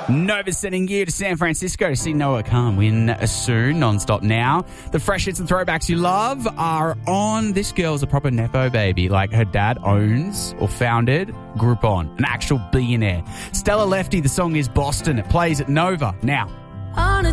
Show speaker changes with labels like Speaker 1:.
Speaker 1: Nova's sending you to San Francisco to see Noah Khan win soon, non-stop now. The fresh hits and throwbacks you love are on. This girl's a proper Nepo baby. Like, her dad owns or founded Groupon, an actual billionaire. Stella Lefty, the song is Boston. It plays at Nova now.
Speaker 2: On a